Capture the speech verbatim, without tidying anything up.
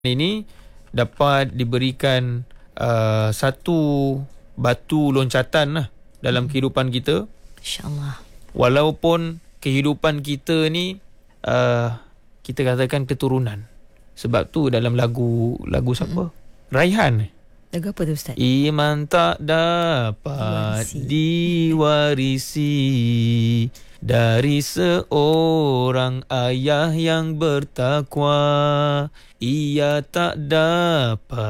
ini dapat diberikan uh, satu batu loncatan lah dalam kehidupan kita. InsyaAllah. Walaupun kehidupan kita ni uh, kita katakan keturunan. Sebab tu dalam lagu lagu siapa? Mm-hmm. Raihan. Lagu apa tu Ustaz? Iman tak dapat diwarisi, diwarisi dari seorang ayah yang bertakwa. Ia tak dapat